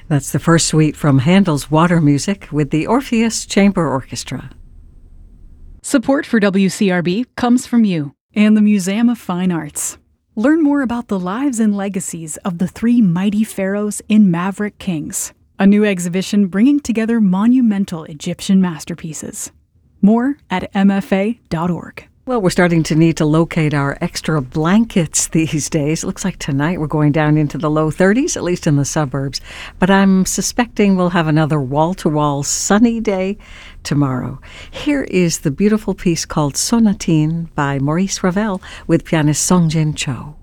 That's the first suite from Handel's Water Music with the Orpheus Chamber Orchestra. Support for WCRB comes from you and the Museum of Fine Arts. Learn more about the lives and legacies of the three mighty pharaohs in Maverick Kings, a new exhibition bringing together monumental Egyptian masterpieces. More at mfa.org. Well, we're starting to need to locate our extra blankets these days. It looks like tonight we're going down into the low 30s, at least in the suburbs. But I'm suspecting we'll have another wall-to-wall sunny day tomorrow. Here is the beautiful piece called Sonatine by Maurice Ravel with pianist Song Jin Cho.